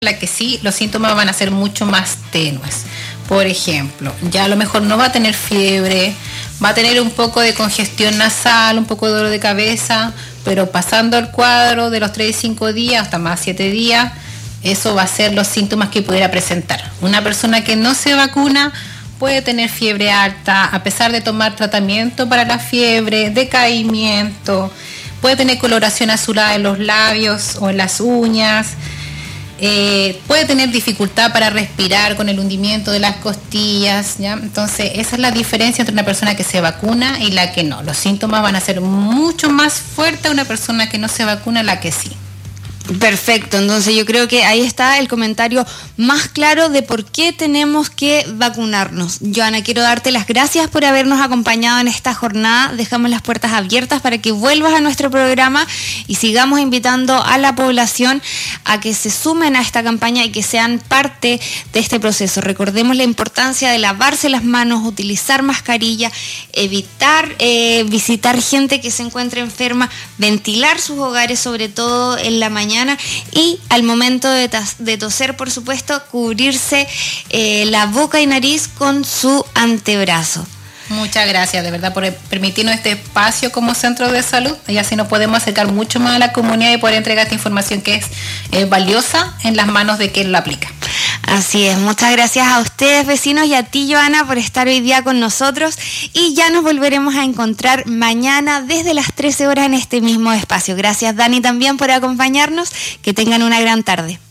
la que sí, los síntomas van a ser mucho más tenues. Por ejemplo, ya a lo mejor no va a tener fiebre, va a tener un poco de congestión nasal, un poco de dolor de cabeza, pero pasando el cuadro de los 3 y 5 días, hasta más 7 días, eso va a ser los síntomas que pudiera presentar. Una persona que no se vacuna puede tener fiebre alta, a pesar de tomar tratamiento para la fiebre, decaimiento, puede tener coloración azulada en los labios o en las uñas, puede tener dificultad para respirar con el hundimiento de las costillas, ¿ya? Entonces esa es la diferencia entre una persona que se vacuna y la que no. Los síntomas van a ser mucho más fuertes a una persona que no se vacuna a la que sí. Perfecto, entonces yo creo que ahí está el comentario más claro de por qué tenemos que vacunarnos. Joana, quiero darte las gracias por habernos acompañado en esta jornada. Dejamos las puertas abiertas para que vuelvas a nuestro programa y sigamos invitando a la población a que se sumen a esta campaña y que sean parte de este proceso. Recordemos la importancia de lavarse las manos, utilizar mascarilla, evitar visitar gente que se encuentre enferma, ventilar sus hogares, sobre todo en la mañana, y al momento de toser, por supuesto, cubrirse la boca y nariz con su antebrazo. Muchas gracias, de verdad, por permitirnos este espacio como centro de salud, y así nos podemos acercar mucho más a la comunidad y poder entregar esta información que es valiosa en las manos de quien la aplica. Así es, muchas gracias a ustedes, vecinos, y a ti, Joana, por estar hoy día con nosotros, y ya nos volveremos a encontrar mañana desde las 13 horas en este mismo espacio. Gracias, Dani, también por acompañarnos. Que tengan una gran tarde.